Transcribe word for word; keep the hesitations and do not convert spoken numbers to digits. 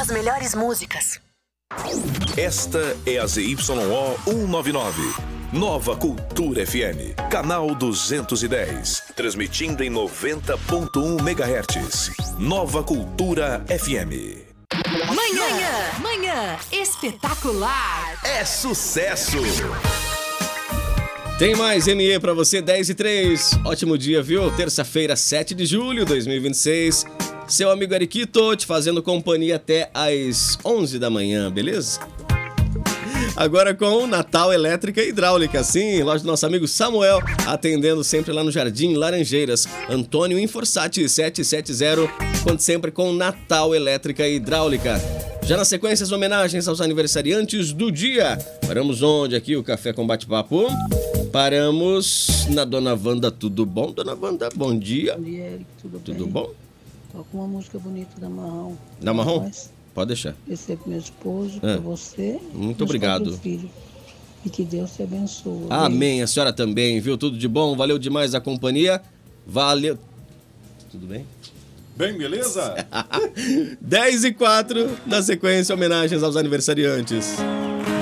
as melhores músicas. Esta é a Z Y O cento e noventa e nove. Nova Cultura F M, canal duzentos e dez, transmitindo em noventa ponto um megahertz. Nova Cultura F M. Manhã, manhã espetacular. É sucesso! Tem mais M E pra você, dez e três. Ótimo dia, viu? Terça-feira, sete de julho de dois mil e vinte e seis. Seu amigo Ariquito te fazendo companhia até às onze da manhã, beleza? Agora com Natal Elétrica e Hidráulica, sim, loja do nosso amigo Samuel, atendendo sempre lá no Jardim Laranjeiras. Antônio Inforsati setecentos e setenta, conte sempre com Natal Elétrica e Hidráulica. Já na sequência, as homenagens aos aniversariantes do dia. Paramos onde aqui, o Café com Bate-Papo? Paramos na Dona Wanda, tudo bom? Dona Wanda, bom dia. Bom dia, Eric, tudo, tudo bem? bom? Toca uma música bonita da Marrom. Da Marrom? Pode deixar. Esse é pro meu esposo, É. pra você. Muito obrigado. Pro filho. E que Deus te abençoe. Amém, a senhora também, viu? Tudo de bom, valeu demais a companhia. Valeu. Tudo bem? Bem, beleza? dez e quatro, na sequência, homenagens aos aniversariantes.